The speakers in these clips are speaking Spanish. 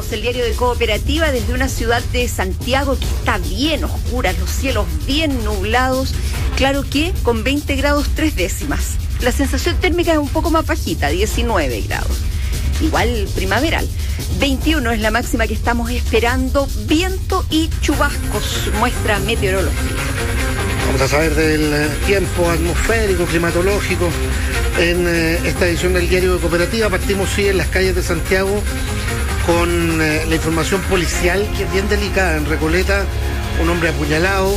Leemos el diario de Cooperativa desde una ciudad de Santiago que está bien oscura, los cielos bien nublados, claro que con 20 grados 3 décimas. La sensación térmica es un poco más bajita, 19 grados. Igual primaveral. 21 es la máxima que estamos esperando, viento y chubascos, muestra meteorológica. Vamos a saber del tiempo atmosférico, climatológico en esta edición del diario de Cooperativa. Partimos en las calles de Santiago con la información policial, que es bien delicada. En Recoleta, un hombre apuñalado,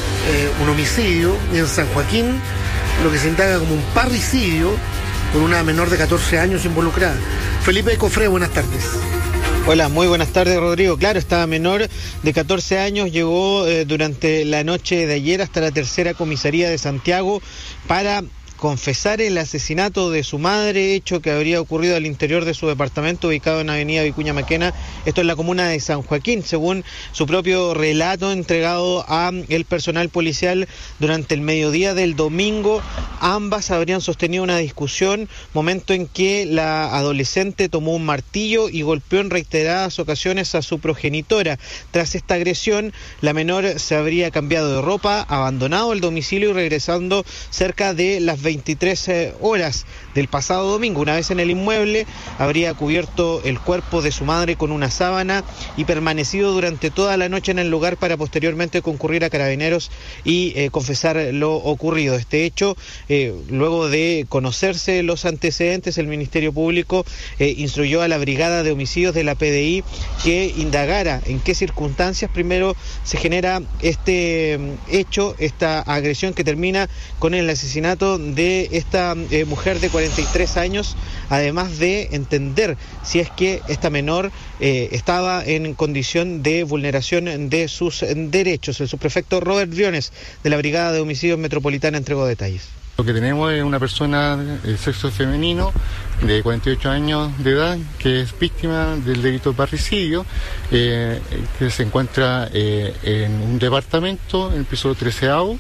un homicidio, y en San Joaquín, lo que se indaga como un parricidio con una menor de 14 años involucrada. Felipe Cofré, buenas tardes. Hola, muy buenas tardes, Rodrigo. Claro, esta menor de 14 años llegó durante la noche de ayer hasta la tercera comisaría de Santiago para confesar el asesinato de su madre, hecho que habría ocurrido al interior de su departamento ubicado en Avenida Vicuña Maquena, esto en la comuna de San Joaquín, según su propio relato entregado a el personal policial durante el mediodía del domingo. Ambas habrían sostenido una discusión, momento en que la adolescente tomó un martillo y golpeó en reiteradas ocasiones a su progenitora. Tras esta agresión, la menor se habría cambiado de ropa, abandonado el domicilio y regresando cerca de las 23 horas del pasado domingo. Una vez en el inmueble, habría cubierto el cuerpo de su madre con una sábana y permanecido durante toda la noche en el lugar para posteriormente concurrir a Carabineros y confesar lo ocurrido. Este hecho, luego de conocerse los antecedentes, el Ministerio Público instruyó a la Brigada de Homicidios de la PDI que indagara en qué circunstancias primero se genera este hecho, esta agresión que termina con el asesinato de esta mujer de 43 años, además de entender si es que esta menor estaba en condición de vulneración de sus derechos. El subprefecto Robert Briones de la Brigada de Homicidios Metropolitana entregó detalles. Lo que tenemos es una persona de sexo femenino de 48 años de edad que es víctima del delito de parricidio, que se encuentra en un departamento en el piso 13º,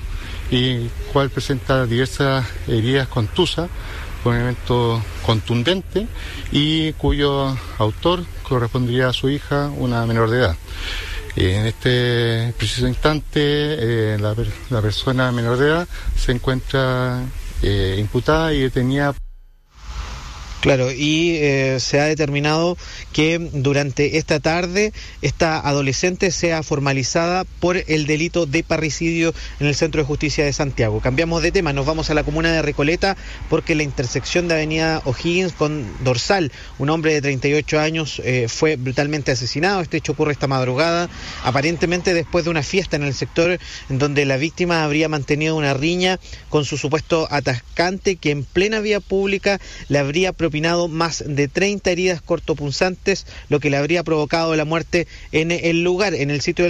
y cual presenta diversas heridas contusas con un elemento contundente y cuyo autor correspondería a su hija, una menor de edad. En este preciso instante, la persona menor de edad se encuentra imputada y detenida. Claro, y se ha determinado que durante esta tarde esta adolescente sea formalizada por el delito de parricidio en el Centro de Justicia de Santiago. Cambiamos de tema, nos vamos a la comuna de Recoleta porque en la intersección de Avenida O'Higgins con Dorsal, un hombre de 38 años fue brutalmente asesinado. Este hecho ocurre esta madrugada, aparentemente después de una fiesta en el sector en donde la víctima habría mantenido una riña con su supuesto atascante, que en plena vía pública le habría propinado más de 30 heridas cortopunzantes, lo que le habría provocado la muerte en el lugar, en el sitio del